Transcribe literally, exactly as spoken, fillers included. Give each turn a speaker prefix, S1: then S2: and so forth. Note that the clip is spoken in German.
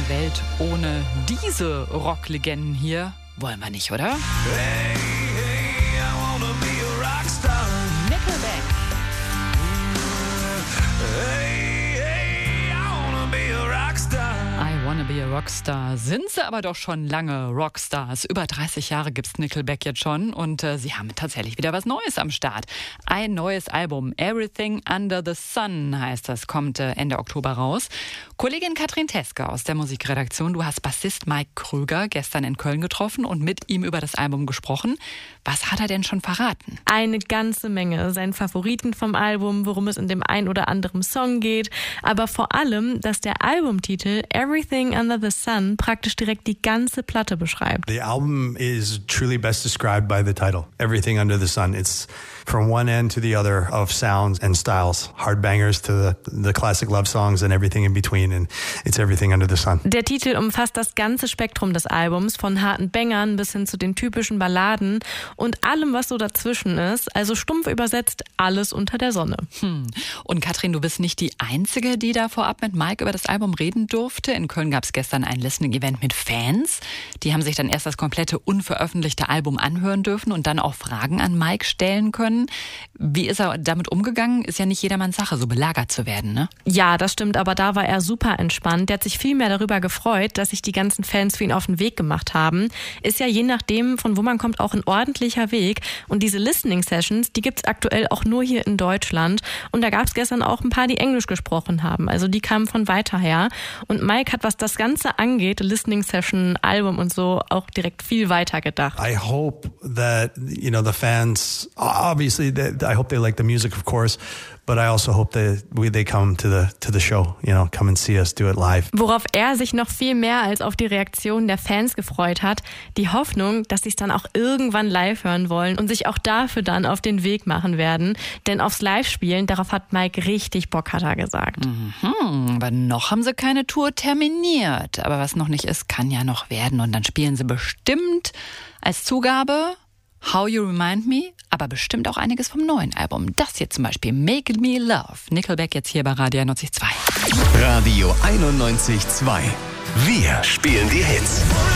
S1: Welt ohne diese Rocklegenden hier wollen wir nicht, oder?
S2: Hey, hey, I wanna be a rockstar.
S1: Nickelback.
S2: Hey, hey, I wanna be a rockstar.
S1: I wanna be a Rockstar. Sind sie aber doch schon lange Rockstars. Über dreißig Jahre gibt's Nickelback jetzt schon und äh, sie haben tatsächlich wieder was Neues am Start. Ein neues Album, Everything Under the Sun heißt das, kommt äh, Ende Oktober raus. Kollegin Katrin Teske aus der Musikredaktion, du hast Bassist Mike Krüger gestern in Köln getroffen und mit ihm über das Album gesprochen. Was hat er denn schon verraten?
S3: Eine ganze Menge. Seinen Favoriten vom Album, worum es in dem ein oder anderen Song geht, aber vor allem, dass der Albumtitel Everything Under the Sun praktisch direkt die ganze Platte beschreibt.
S4: The album is truly best described by the title, Everything Under the Sun. It's from one end to the other of sounds and styles, hard bangers to the, the classic love songs and everything in between, and it's everything under the sun.
S3: Der Titel umfasst das ganze Spektrum des Albums, von harten Bangern bis hin zu den typischen Balladen und allem, was so dazwischen ist, also stumpf übersetzt, alles unter der Sonne.
S1: Hm. Und Katrin, du bist nicht die Einzige, die da vorab mit Mike über das Album reden durfte. In Köln gab es gestern ein Listening-Event mit Fans. Die haben sich dann erst das komplette unveröffentlichte Album anhören dürfen und dann auch Fragen an Mike stellen können. Wie ist er damit umgegangen? Ist ja nicht jedermanns Sache, so belagert zu werden, ne?
S3: Ja, das stimmt, aber da war er super entspannt. Der hat sich viel mehr darüber gefreut, dass sich die ganzen Fans für ihn auf den Weg gemacht haben. Ist ja je nachdem, von wo man kommt, auch ein ordentlicher Weg. Und diese Listening-Sessions, die gibt's aktuell auch nur hier in Deutschland. Und da gab's gestern auch ein paar, die Englisch gesprochen haben. Also die kamen von weiter her. Und Mike hat, was das Ganze angeht, Listening-Session, Album und so, auch direkt viel weiter gedacht.
S4: I hope that, you know, the fans, obviously, they, I hope they like the music, of course, but I also hope that we, they come to the to the show, you know, come and see us do it live.
S3: Worauf er sich noch viel mehr als auf die Reaktion der Fans gefreut hat, die Hoffnung, dass sie es dann auch irgendwann live hören wollen und sich auch dafür dann auf den Weg machen werden. Denn aufs Live-Spielen, darauf hat Mike richtig Bock, hat er gesagt.
S1: Mhm, aber noch haben sie keine Tour terminiert. Aber was noch nicht ist, kann ja noch werden. Und dann spielen sie bestimmt als Zugabe How You Remind Me, aber bestimmt auch einiges vom neuen Album. Das hier zum Beispiel, Make Me Love. Nickelback jetzt hier bei Radio einundneunzig Komma zwei.
S5: Radio einundneunzig Komma zwei. Wir spielen die Hits.